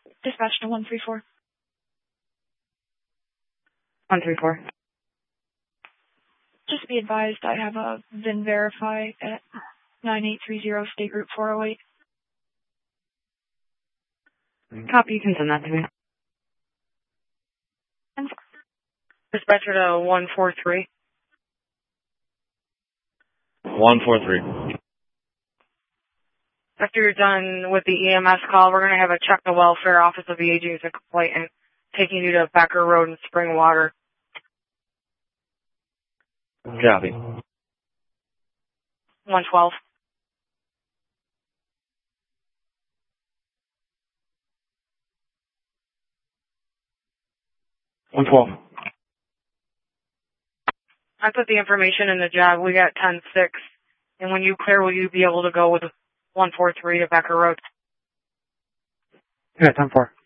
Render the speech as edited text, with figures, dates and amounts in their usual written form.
Dispatch to 134. 134. Just be advised, I have a VIN verify at 9830 State Route 408. Copy, you can send that to me. Dispatcher to 143. 143. After you're done with the EMS call, we're going to have a check the welfare office of the aging and complaint and taking you to Becker Road and Spring Water. Copy. 112. I put the information in the job. We got 10-6. And when you clear, will you be able to go with 143 to Becker Road? Yeah, 10-4.